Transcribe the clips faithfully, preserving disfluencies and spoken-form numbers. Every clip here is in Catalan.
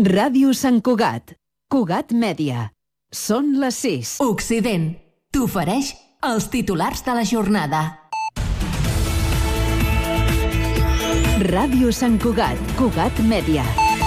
Ràdio Sant Cugat. Cugat Mèdia. Són les sis. Occident t'ofereix els titulars de la jornada. Ràdio Sant Cugat. Cugat Mèdia.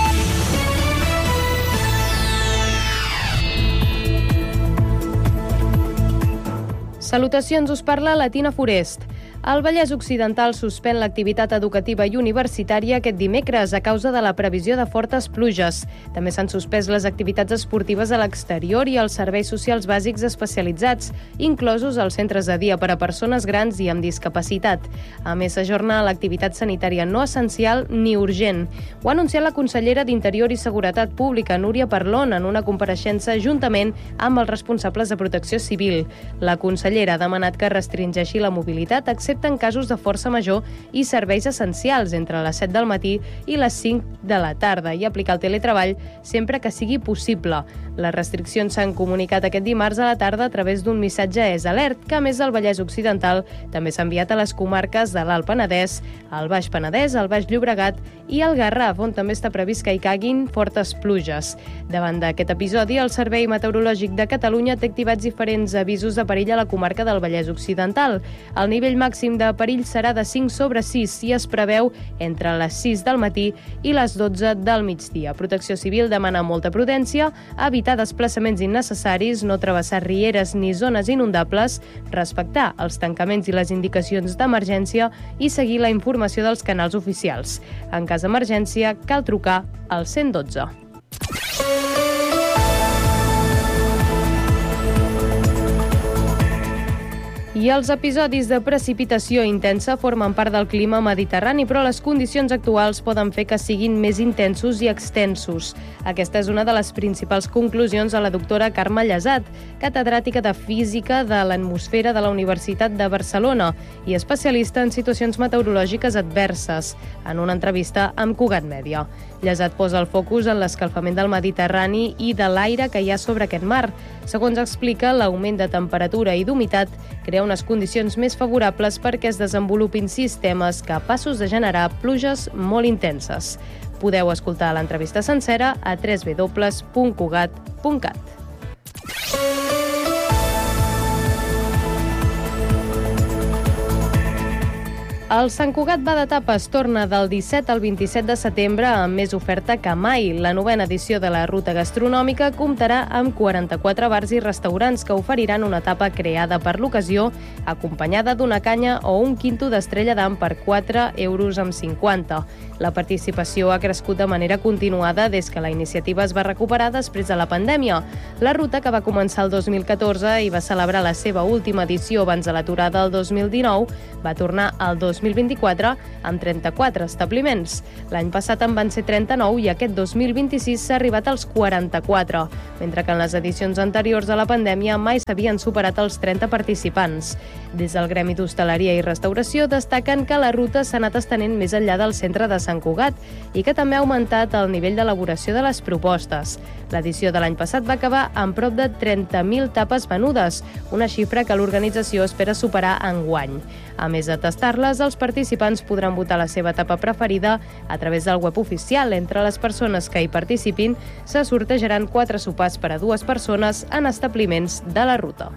Salutacions, us parla la Tina Forest. El Vallès Occidental suspèn l'activitat educativa i universitària aquest dimecres a causa de la previsió de fortes pluges. També s'han suspès les activitats esportives a l'exterior i els serveis socials bàsics especialitzats, inclosos els centres de dia per a persones grans i amb discapacitat. A més, s'ajorna l'activitat sanitària no essencial ni urgent. Ho ha anunciat la consellera d'Interior i Seguretat Pública, Núria Parlon, en una compareixença juntament amb els responsables de Protecció Civil. La consellera ha demanat que restringeixi la mobilitat, excepte en casos de força major i serveis essencials entre les set del matí i les cinc de la tarda i aplicar el teletreball sempre que sigui possible. Les restriccions s'han comunicat aquest dimarts a la tarda a través d'un missatge S Alert, que a més del Vallès Occidental també s'ha enviat a les comarques de l'Alt Penedès, el Baix Penedès, el Baix Llobregat i el Garraf, on també està previst que hi caiguin fortes pluges. Davant d'aquest episodi, el Servei Meteorològic de Catalunya té activats diferents avisos de perill a la comarca del Vallès Occidental. El nivell màxim de perill serà de cinc sobre sis i es preveu entre les sis del matí i les dotze del migdia. Protecció Civil demana molta prudència, evitar desplaçaments innecessaris, no travessar rieres ni zones inundables, respectar els tancaments i les indicacions d'emergència i seguir la informació dels canals oficials. En cas d'emergència, cal trucar al cent i dotze. I els episodis de precipitació intensa formen part del clima mediterrani, però les condicions actuals poden fer que siguin més intensos i extensos. Aquesta és una de les principals conclusions de la doctora Carme Llesat, catedràtica de Física de l'Atmosfera de la Universitat de Barcelona i especialista en situacions meteorològiques adverses, en una entrevista amb Cugat Mèdia. Llesat posa el focus en l'escalfament del Mediterrani i de l'aire que hi ha sobre aquest mar. Segons explica, l'augment de temperatura i d'humitat crea unes condicions més favorables perquè es desenvolupin sistemes capaços de generar pluges molt intenses. Podeu escoltar l'entrevista sencera a w w w punt cugat punt cat. El Sant Cugat va d'etapes torna del disset al vint-i-set de setembre amb més oferta que mai. La novena edició de la ruta gastronòmica comptarà amb quaranta-quatre bars i restaurants que oferiran una etapa creada per l'ocasió, acompanyada d'una canya o un quinto d'estrella d'am per quatre euros amb cinquanta. La participació ha crescut de manera continuada des que la iniciativa es va recuperar després de la pandèmia. La ruta, que va començar el dos mil catorze i va celebrar la seva última edició abans de l'aturada del dos mil dinou, va tornar al dos mil vint-i-quatre amb trenta-quatre establiments. L'any passat en van ser trenta-nou i aquest dos mil vint-i-sis s'ha arribat als quaranta-quatre, mentre que en les edicions anteriors a la pandèmia mai s'havien superat els trenta participants. Des del Gremi d'Hostaleria i Restauració destaquen que la ruta s'ha anat estenent més enllà del centre de Sant Cugat i que també ha augmentat el nivell d'elaboració de les propostes. L'edició de l'any passat va acabar amb prop de trenta mil tapes venudes, una xifra que l'organització espera superar enguany. A més de tastar-les, els participants podran votar la seva etapa preferida a través del web oficial. Entre les persones que hi participin, se sortejaran quatre sopars per a dues persones en establiments de la ruta.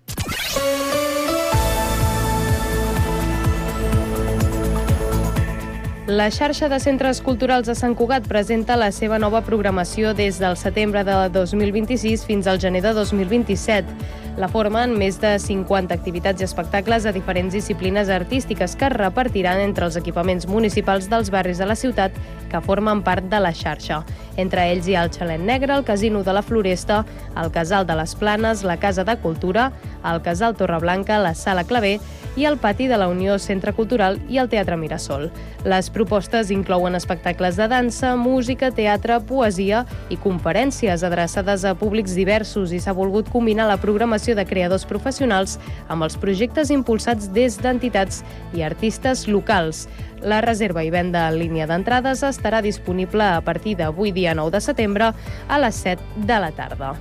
La xarxa de centres culturals de Sant Cugat presenta la seva nova programació des del setembre de dos mil vint-i-sis fins al gener de dos mil vint-i-set. La formen més de cinquanta activitats i espectacles de diferents disciplines artístiques que es repartiran entre els equipaments municipals dels barris de la ciutat que formen part de la xarxa. Entre ells hi ha el Xalet Negre, el Casino de la Floresta, el Casal de les Planes, la Casa de Cultura, el Casal Torreblanca, la Sala Clavé i el Pati de la Unió Centre Cultural i el Teatre Mirasol. Les propostes inclouen espectacles de dansa, música, teatre, poesia i conferències adreçades a públics diversos i s'ha volgut combinar la programació de creadors professionals amb els projectes impulsats des d'entitats i artistes locals. La reserva i venda en línia d'entrades estarà disponible a partir d'avui, dia nou de setembre, a les set de la tarda.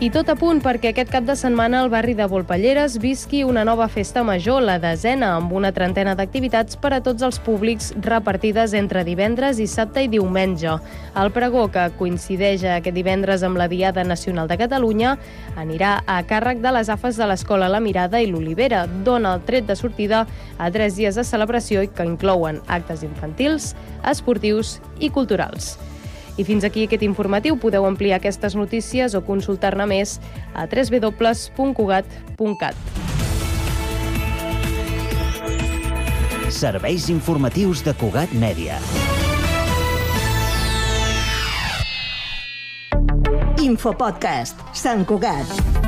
I tot a punt perquè aquest cap de setmana al barri de Volpelleres visqui una nova festa major, la desena, amb una trentena d'activitats per a tots els públics repartides entre divendres, dissabte i diumenge. El pregó, que coincideix aquest divendres amb la Diada Nacional de Catalunya, anirà a càrrec de les AFES de l'Escola La Mirada i l'Olivera, dona el tret de sortida a tres dies de celebració que inclouen actes infantils, esportius i culturals. I fins aquí aquest informatiu. Podeu ampliar aquestes notícies o consultar-ne més a w w w punt cugat punt cat. Serveis informatius de Cugat Mèdia. Infopodcast, Sant Cugat.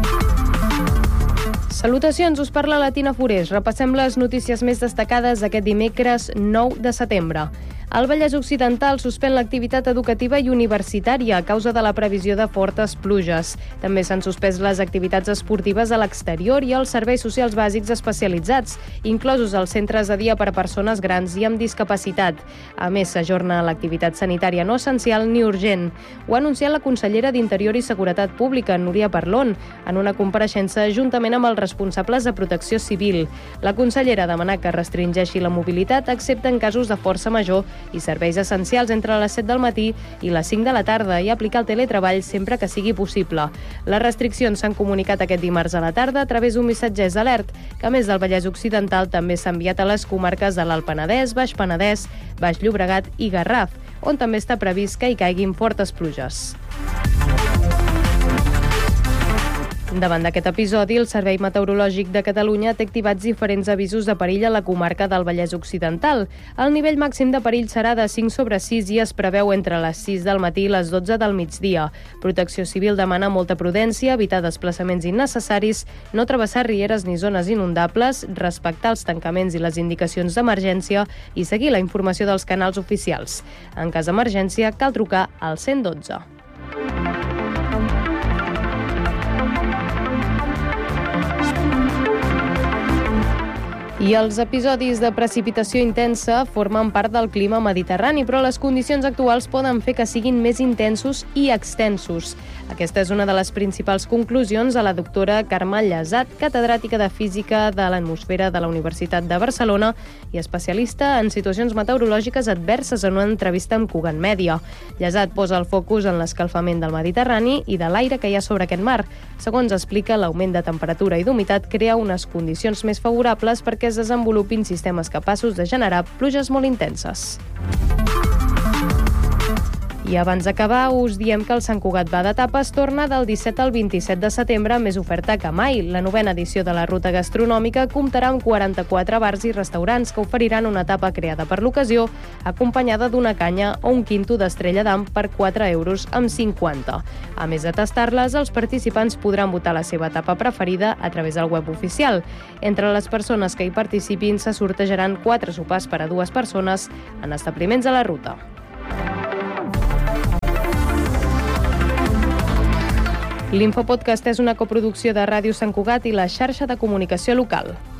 Salutacions, us parla la Tina Forés. Repassem les notícies més destacades aquest dimecres nou de setembre. El Vallès Occidental suspèn l'activitat educativa i universitària a causa de la previsió de fortes pluges. També s'han suspès les activitats esportives a l'exterior i els serveis socials bàsics especialitzats, inclosos els centres de dia per a persones grans i amb discapacitat. A més, s'ajorna l'activitat sanitària no essencial ni urgent. Ho ha anunciat la consellera d'Interior i Seguretat Pública, Núria Parlon, en una compareixença juntament amb els responsables de Protecció Civil. La consellera ha demanat que restringeixi la mobilitat, excepte en casos de força major i serveis essencials entre les set del matí i les cinc de la tarda i aplicar el teletreball sempre que sigui possible. Les restriccions s'han comunicat aquest dimarts a la tarda a través d'un missatgers d'alert, que a més del Vallès Occidental també s'ha enviat a les comarques de l'Alt Penedès, Baix Penedès, Baix Llobregat i Garraf, on també està previst que hi caiguin fortes pluges. Davant d'aquest episodi, el Servei Meteorològic de Catalunya té activats diferents avisos de perill a la comarca del Vallès Occidental. El nivell màxim de perill serà de cinc sobre sis i es preveu entre les sis del matí i les dotze del migdia. Protecció Civil demana molta prudència, evitar desplaçaments innecessaris, no travessar rieres ni zones inundables, respectar els tancaments i les indicacions d'emergència i seguir la informació dels canals oficials. En cas d'emergència, cal trucar al cent dotze. I els episodis de precipitació intensa formen part del clima mediterrani, però les condicions actuals poden fer que siguin més intensos i extensos. Aquesta és una de les principals conclusions de la doctora Carme Llesat, catedràtica de Física de l'Atmosfera de la Universitat de Barcelona i especialista en situacions meteorològiques adverses en una entrevista amb Cugat Mèdia. Llesat posa el focus en l'escalfament del Mediterrani i de l'aire que hi ha sobre aquest mar. Segons explica, l'augment de temperatura i d'humitat crea unes condicions més favorables perquè es desenvolupin sistemes capaços de generar pluges molt intenses. I abans d'acabar, us diem que el Sant Cugat va d'etapes torna del disset al vint-i-set de setembre amb més oferta que mai. La novena edició de la ruta gastronòmica comptarà amb quaranta-quatre bars i restaurants que oferiran una etapa creada per l'ocasió, acompanyada d'una canya o un quinto d'estrella d'am per quatre euros amb cinquanta. A més de tastar-les, els participants podran votar la seva etapa preferida a través del web oficial. Entre les persones que hi participin se sortejaran quatre sopars per a dues persones en establiments de la ruta. L'Infopodcast és una coproducció de Ràdio Sant Cugat i la xarxa de comunicació local.